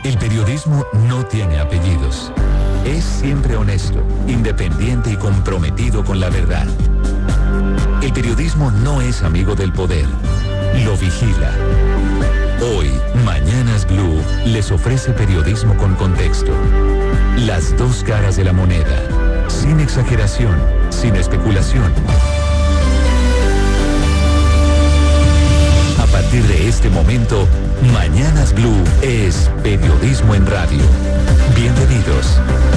El periodismo no tiene apellidos. Es siempre honesto, independiente y comprometido con la verdad. El periodismo no es amigo del poder, lo vigila. Hoy, Mañanas Blue les ofrece periodismo con contexto. Las dos caras de la moneda, sin exageración, sin especulación. A partir de este momento, Mañanas Blue es periodismo en radio. Bienvenidos.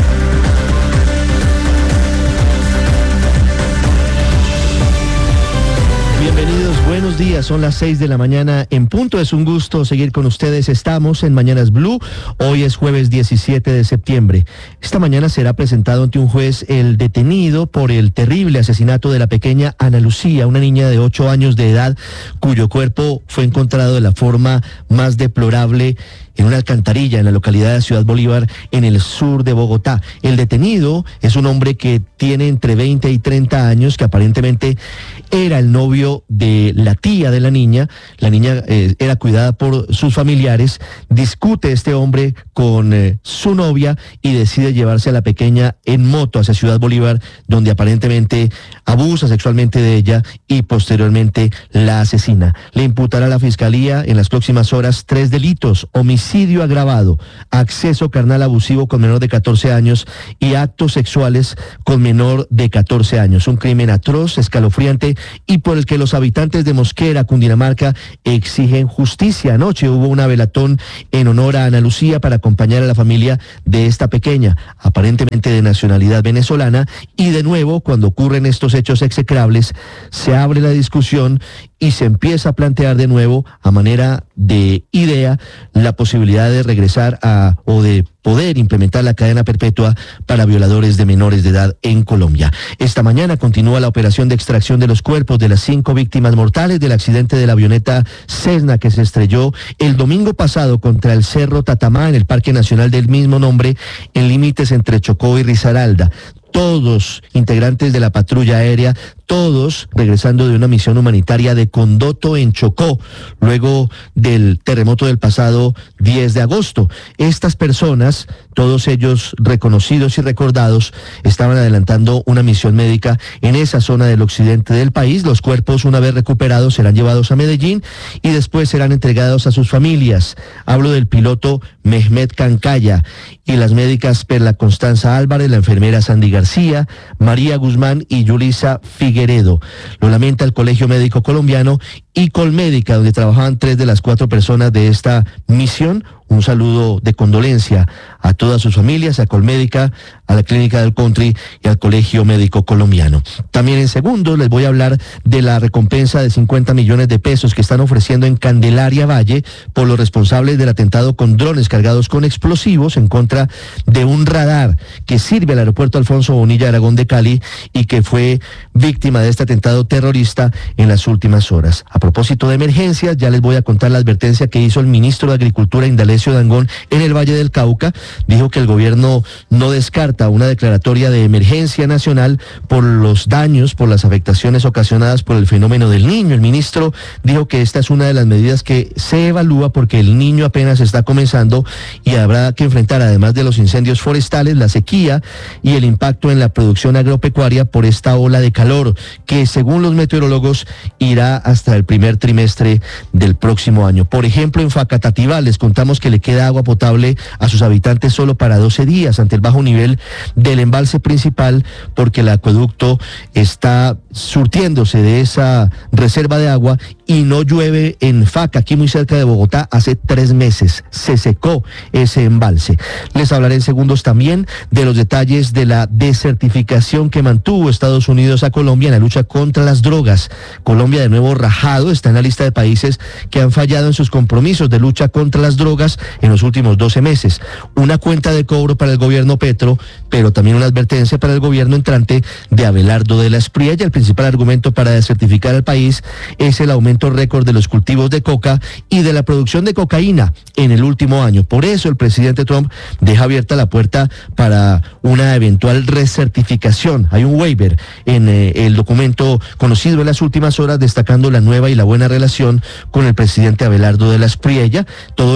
Bienvenidos, buenos días, son las 6 de la mañana en punto. Es un gusto seguir con ustedes. Estamos en Mañanas Blue. Hoy es jueves 17 de septiembre. Esta mañana será presentado ante un juez el detenido por el terrible asesinato de la pequeña Ana Lucía, una niña de 8 años de edad cuyo cuerpo fue encontrado de la forma más deplorable en una alcantarilla en la localidad de Ciudad Bolívar, en el sur de Bogotá. El detenido es un hombre que tiene entre 20 y 30 años, que aparentemente era el novio de la tía de la niña. La niña era cuidada por sus familiares. Discute este hombre con su novia y decide llevarse a la pequeña en moto hacia Ciudad Bolívar, donde aparentemente abusa sexualmente de ella y posteriormente la asesina. Le imputará a la Fiscalía en las próximas horas 3 delitos: homicidio agravado, acceso carnal abusivo con menor de 14 años y actos sexuales con menor de 14 años. Un crimen atroz, escalofriante y por el que los habitantes de Mosquera, Cundinamarca, exigen justicia. Anoche hubo una velatón en honor a Ana Lucía para acompañar a la familia de esta pequeña, aparentemente de nacionalidad venezolana, y de nuevo, cuando ocurren estos hechos execrables, se abre la discusión y se empieza a plantear de nuevo, a manera de idea, la posibilidad de regresar o de poder implementar la cadena perpetua para violadores de menores de edad en Colombia. Esta mañana continúa la operación de extracción de los cuerpos de las 5 víctimas mortales del accidente de la avioneta Cessna que se estrelló el domingo pasado contra el Cerro Tatamá en el Parque Nacional del mismo nombre, en límites entre Chocó y Risaralda. Todos integrantes de la patrulla aérea, todos regresando de una misión humanitaria de Condoto en Chocó, luego del terremoto del pasado 10 de agosto. Estas personas, todos ellos reconocidos y recordados, estaban adelantando una misión médica en esa zona del occidente del país. Los cuerpos, una vez recuperados, serán llevados a Medellín y después serán entregados a sus familias. Hablo del piloto Mehmet Cancaya y las médicas Perla Constanza Álvarez, la enfermera Sandy García, María Guzmán y Yulisa Figueredo. Lo lamenta el Colegio Médico Colombiano y Colmédica, donde trabajaban 3 de las 4 personas de esta misión. Un saludo de condolencia a todas sus familias, a Colmédica, a la Clínica del Country y al Colegio Médico Colombiano. También en segundos les voy a hablar de la recompensa de 50 millones de pesos que están ofreciendo en Candelaria Valle por los responsables del atentado con drones cargados con explosivos en contra de un radar que sirve al aeropuerto Alfonso Bonilla Aragón de Cali y que fue víctima de este atentado terrorista en las últimas horas. A propósito de emergencias, ya les voy a contar la advertencia que hizo el ministro de Agricultura, Indalecio Dangond, en el Valle del Cauca. Dijo que el gobierno no descarta una declaratoria de emergencia nacional por los daños, por las afectaciones ocasionadas por el fenómeno del Niño. El ministro dijo que esta es una de las medidas que se evalúa porque el Niño apenas está comenzando y habrá que enfrentar, además de los incendios forestales, la sequía y el impacto en la producción agropecuaria por esta ola de calor que, según los meteorólogos, irá hasta el primer trimestre del próximo año. Por ejemplo, en Facatativá les contamos que le queda agua potable a sus habitantes solo para 12 días ante el bajo nivel del embalse principal, porque el acueducto está surtiéndose de esa reserva de agua y no llueve en Faca, aquí muy cerca de Bogotá, hace 3 meses. Se secó ese embalse. Les hablaré en segundos también de los detalles de la desertificación que mantuvo Estados Unidos a Colombia en la lucha contra las drogas. Colombia, de nuevo rajado, está en la lista de países que han fallado en sus compromisos de lucha contra las drogas en los últimos 12 meses. Una cuenta de cobro para el gobierno Petro, pero también una advertencia para el gobierno entrante de Abelardo de la Espriella. El principal argumento para desertificar al país es el aumento récord de los cultivos de coca y de la producción de cocaína en el último año. Por eso el presidente Trump deja abierta la puerta para una eventual recertificación. Hay un waiver en el documento conocido en las últimas horas, destacando la nueva y la buena relación con el presidente Abelardo de la Espriella. Todo esto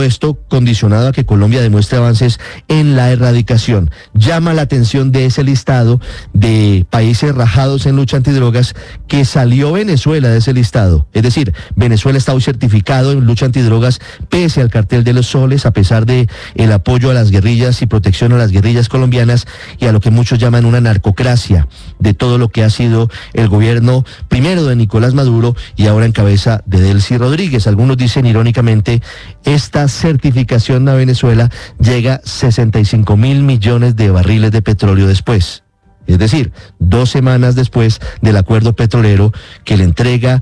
condicionado a que Colombia demuestre avances en la erradicación. Llama la atención de ese listado de países rajados en lucha antidrogas que salió Venezuela de ese listado. Es decir, Venezuela está hoy certificado en lucha antidrogas pese al cartel de los soles, a pesar de el apoyo a las guerrillas y protección a las guerrillas colombianas y a lo que muchos llaman una narcocracia de todo lo que ha sido el gobierno primero de Nicolás Maduro y ahora en cabeza de Delcy Rodríguez. Algunos dicen irónicamente, esta certificación a Venezuela llega a 65 mil millones de barriles de petróleo después. Es decir, 2 semanas después del acuerdo petrolero que le entrega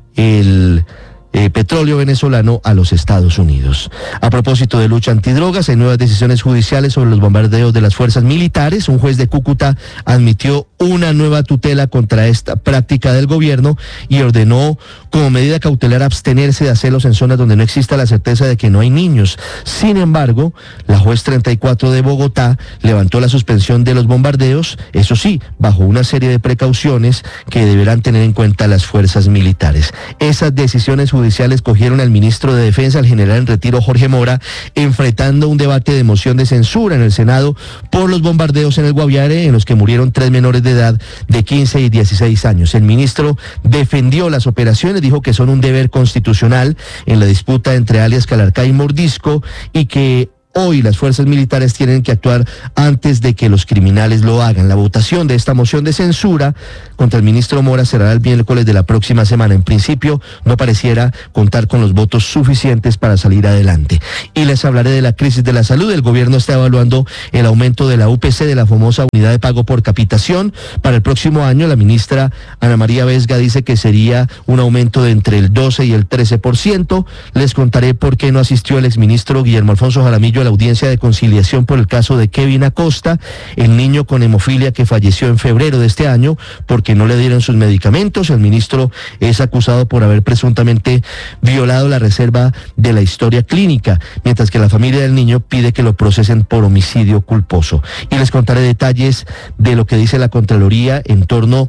el petróleo venezolano a los Estados Unidos. A propósito de lucha antidrogas, hay nuevas decisiones judiciales sobre los bombardeos de las fuerzas militares. Un juez de Cúcuta admitió una nueva tutela contra esta práctica del gobierno y ordenó como medida cautelar abstenerse de hacerlos en zonas donde no exista la certeza de que no hay niños. Sin embargo, la juez 34 de Bogotá levantó la suspensión de los bombardeos, eso sí, bajo una serie de precauciones que deberán tener en cuenta las fuerzas militares. Esas decisiones judiciales cogieron al ministro de Defensa, el general en retiro Jorge Mora, enfrentando un debate de moción de censura en el Senado por los bombardeos en el Guaviare, en los que murieron 3 menores de edad de 15 y 16 años. El ministro defendió las operaciones, dijo que son un deber constitucional en la disputa entre alias Calarcá y Mordisco y que hoy las fuerzas militares tienen que actuar antes de que los criminales lo hagan. La votación de esta moción de censura contra el ministro Mora será el miércoles de la próxima semana. En principio, no pareciera contar con los votos suficientes para salir adelante. Y les hablaré de la crisis de la salud. El gobierno está evaluando el aumento de la UPC, de la famosa unidad de pago por capitación. Para el próximo año, la ministra Ana María Vesga dice que sería un aumento de entre el 12 y el 13%. Les contaré por qué no asistió el exministro Guillermo Alfonso Jaramillo la audiencia de conciliación por el caso de Kevin Acosta, el niño con hemofilia que falleció en febrero de este año porque no le dieron sus medicamentos. El ministro es acusado por haber presuntamente violado la reserva de la historia clínica, mientras que la familia del niño pide que lo procesen por homicidio culposo. Y les contaré detalles de lo que dice la Contraloría en torno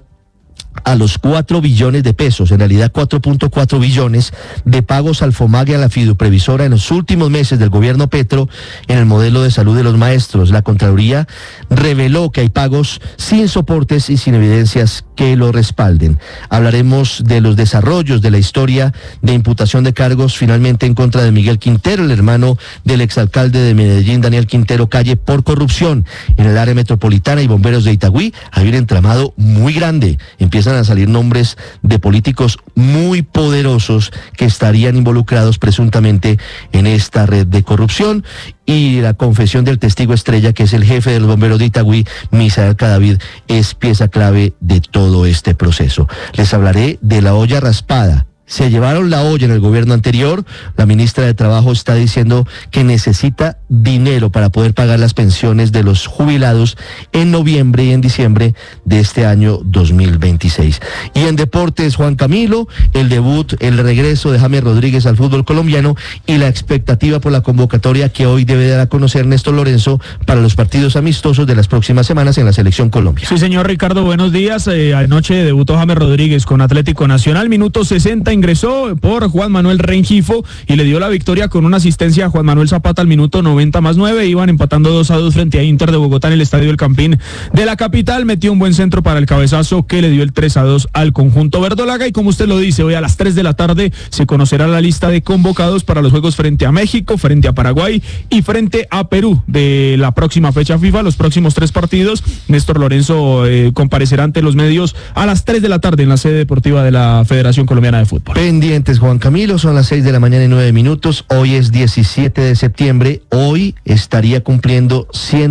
a los 4 billones de pesos, en realidad 4.4 billones de pagos al FOMAG y a la fiduprevisora en los últimos meses del gobierno Petro en el modelo de salud de los maestros. La Contraloría reveló que hay pagos sin soportes y sin evidencias que lo respalden. Hablaremos de los desarrollos de la historia de imputación de cargos finalmente en contra de Miguel Quintero, el hermano del exalcalde de Medellín, Daniel Quintero Calle, por corrupción en el área metropolitana y bomberos de Itagüí. Hay un entramado muy grande. Empiezan a salir nombres de políticos muy poderosos que estarían involucrados presuntamente en esta red de corrupción, y la confesión del testigo estrella, que es el jefe de los bomberos de Itagüí, Misael Cadavid, es pieza clave de todo este proceso. Les hablaré de la olla raspada. Se llevaron la olla en el gobierno anterior. La ministra de Trabajo está diciendo que necesita dinero para poder pagar las pensiones de los jubilados en noviembre y en diciembre de este año 2026. Y en deportes, Juan Camilo, el debut, el regreso de James Rodríguez al fútbol colombiano y la expectativa por la convocatoria que hoy debe dar a conocer Néstor Lorenzo para los partidos amistosos de las próximas semanas en la Selección Colombia. Sí, señor Ricardo, buenos días. Anoche debutó James Rodríguez con Atlético Nacional, minuto 60. Ingresó por Juan Manuel Rengifo y le dio la victoria con una asistencia a Juan Manuel Zapata al minuto 90+9. Iban empatando 2-2 frente a Inter de Bogotá en el Estadio El Campín de la capital. Metió un buen centro para el cabezazo que le dio el 3-2 al conjunto verdolaga. Y como usted lo dice, hoy a las 3 de la tarde se conocerá la lista de convocados para los juegos frente a México, frente a Paraguay y frente a Perú de la próxima fecha FIFA, los próximos 3 partidos. Néstor Lorenzo comparecerá ante los medios a las 3 de la tarde en la sede deportiva de la Federación Colombiana de Fútbol. Pendientes, Juan Camilo, son las 6 de la mañana y 9 minutos. Hoy es 17 de septiembre. Hoy estaría cumpliendo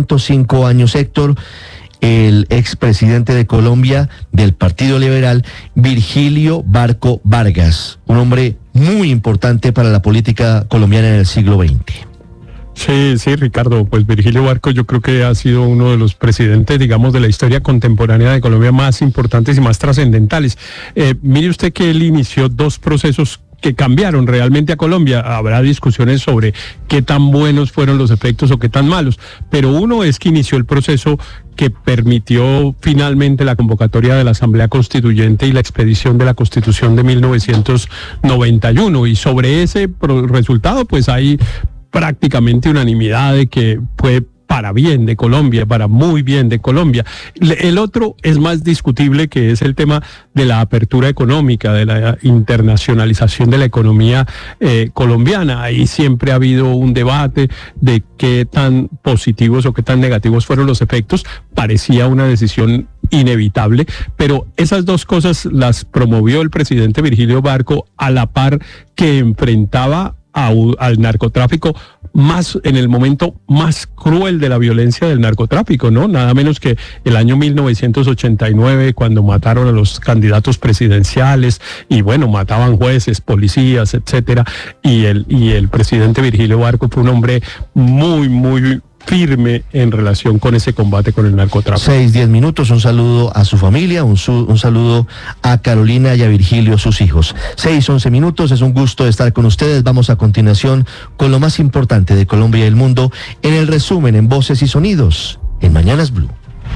105 años, Héctor, el expresidente de Colombia del Partido Liberal, Virgilio Barco Vargas, un hombre muy importante para la política colombiana en el siglo XX. Sí, Ricardo, pues Virgilio Barco yo creo que ha sido uno de los presidentes, digamos, de la historia contemporánea de Colombia más importantes y más trascendentales. Mire usted que él inició 2 procesos que cambiaron realmente a Colombia. Habrá discusiones sobre qué tan buenos fueron los efectos o qué tan malos, pero uno es que inició el proceso que permitió finalmente la convocatoria de la Asamblea Constituyente y la expedición de la Constitución de 1991, y sobre ese resultado pues hay prácticamente unanimidad de que fue para bien de Colombia, para muy bien de Colombia. El otro es más discutible, que es el tema de la apertura económica, de la internacionalización de la economía colombiana. Ahí siempre ha habido un debate de qué tan positivos o qué tan negativos fueron los efectos. Parecía una decisión inevitable, pero esas dos cosas las promovió el presidente Virgilio Barco a la par que enfrentaba al narcotráfico más en el momento más cruel de la violencia del narcotráfico, ¿no? Nada menos que el año 1989, cuando mataron a los candidatos presidenciales y bueno, mataban jueces, policías, etcétera, y el presidente Virgilio Barco fue un hombre muy firme en relación con ese combate con el narcotráfico. 6-10 minutos, un saludo a su familia, un saludo a Carolina y a Virgilio, sus hijos. 6-11 minutos, es un gusto estar con ustedes. Vamos a continuación con lo más importante de Colombia y el mundo en el resumen en Voces y Sonidos en Mañanas Blue.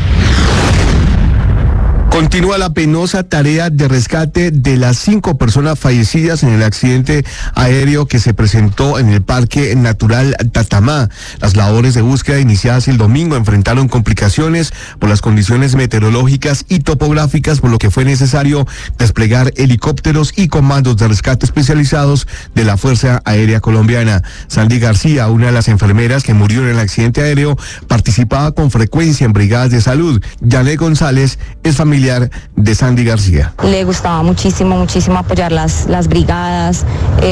Continúa la penosa tarea de rescate de las 5 personas fallecidas en el accidente aéreo que se presentó en el Parque Natural Tatamá. Las labores de búsqueda iniciadas el domingo enfrentaron complicaciones por las condiciones meteorológicas y topográficas, por lo que fue necesario desplegar helicópteros y comandos de rescate especializados de la Fuerza Aérea Colombiana. Sandy García, una de las enfermeras que murió en el accidente aéreo, participaba con frecuencia en brigadas de salud. Janet González es familiar de Sandy García. Le gustaba muchísimo apoyar las brigadas,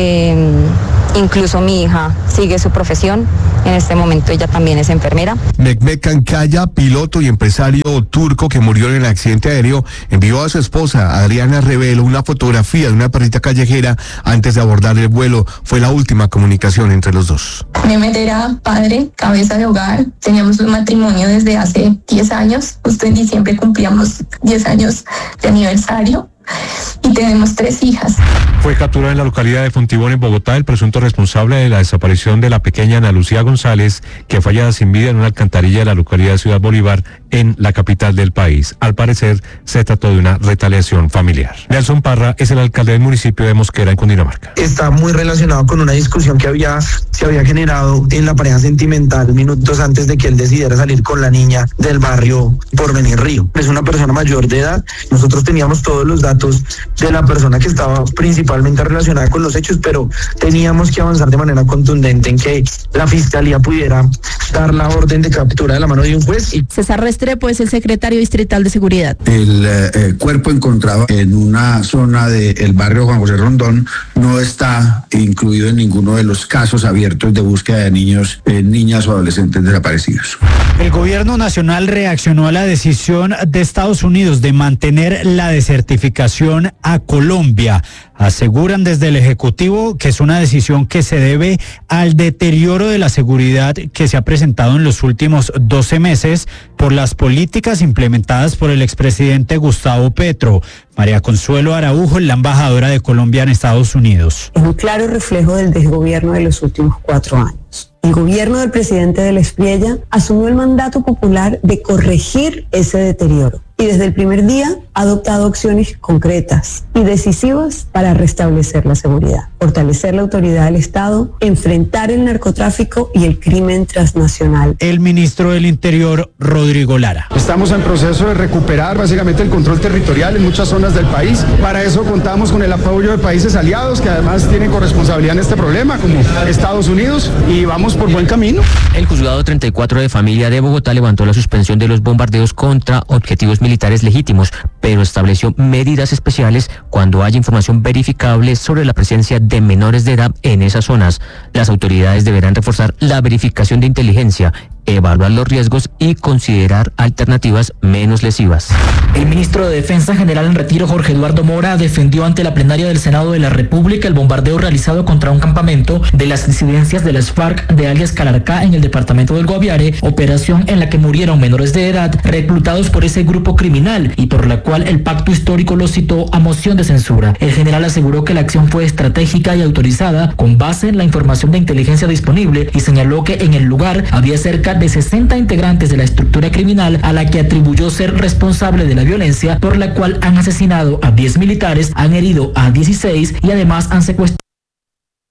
incluso mi hija sigue su profesión, en este momento ella también es enfermera. Mehmet Kankaya, piloto y empresario turco que murió en el accidente aéreo, envió a su esposa Adriana Revelo una fotografía de una perrita callejera antes de abordar el vuelo. Fue la última comunicación entre los dos. Mehmet era padre, cabeza de hogar, teníamos un matrimonio desde hace 10 años, justo en diciembre cumplíamos 10 años de aniversario y tenemos 3 hijas. Fue capturado en la localidad de Fontibón, en Bogotá, el presunto responsable de la desaparición de la pequeña Ana Lucía González, que fue hallada sin vida en una alcantarilla de la localidad de Ciudad Bolívar, en la capital del país. Al parecer, se trató de una retaliación familiar. Nelson Parra es el alcalde del municipio de Mosquera, en Cundinamarca. Está muy relacionado con una discusión que se había generado en la pareja sentimental minutos antes de que él decidiera salir con la niña del barrio Porvenir Río. Es una persona mayor de edad. Nosotros teníamos todos los datos de la persona que estaba principalmente relacionada con los hechos, pero teníamos que avanzar de manera contundente en que la fiscalía pudiera dar la orden de captura de la mano de un juez. César Restrepo es el secretario distrital de seguridad. El cuerpo encontrado en una zona del barrio Juan José Rondón no está incluido en ninguno de los casos abiertos de búsqueda de niños, niñas o adolescentes desaparecidos. El gobierno nacional reaccionó a la decisión de Estados Unidos de mantener la desertificación a Colombia. Aseguran desde el Ejecutivo que es una decisión que se debe al deterioro de la seguridad que se ha presentado en los últimos 12 meses por las políticas implementadas por el expresidente Gustavo Petro. María Consuelo Araujo es la embajadora de Colombia en Estados Unidos. Es un claro reflejo del desgobierno de los últimos 4 años. El gobierno del presidente del Espriella asumió el mandato popular de corregir ese deterioro y desde el primer día ha adoptado acciones concretas y decisivas para restablecer la seguridad, fortalecer la autoridad del Estado, enfrentar el narcotráfico y el crimen transnacional. El ministro del Interior, Rodrigo Lara. Estamos en proceso de recuperar básicamente el control territorial en muchas zonas del país. Para eso contamos con el apoyo de países aliados que además tienen corresponsabilidad en este problema, como Estados Unidos, y vamos por buen camino. El juzgado 34 de familia de Bogotá levantó la suspensión de los bombardeos contra objetivos militares legítimos, pero estableció medidas especiales cuando haya información verificable sobre la presencia de menores de edad en esas zonas. Las autoridades deberán reforzar la verificación de inteligencia, evaluar los riesgos y considerar alternativas menos lesivas. El ministro de Defensa General en retiro, Jorge Eduardo Mora, defendió ante la plenaria del Senado de la República el bombardeo realizado contra un campamento de las disidencias de las FARC de alias Calarcá en el departamento del Guaviare, operación en la que murieron menores de edad reclutados por ese grupo criminal y por la cual el pacto histórico lo citó a moción de censura. El general aseguró que la acción fue estratégica y autorizada con base en la información de inteligencia disponible y señaló que en el lugar había cerca de 60 integrantes de la estructura criminal a la que atribuyó ser responsable de la violencia, por la cual han asesinado a 10 militares, han herido a 16 y además han secuestrado